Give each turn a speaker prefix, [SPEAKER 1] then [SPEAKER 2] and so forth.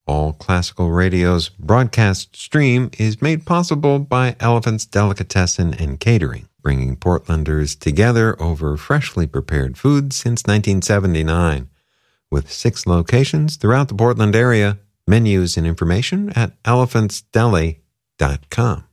[SPEAKER 1] All Classical Radio's broadcast stream is made possible by Elephant's Delicatessen and Catering, bringing Portlanders together over freshly prepared food since 1979. With 6 locations throughout the Portland area, menus and information at elephantsdeli.com.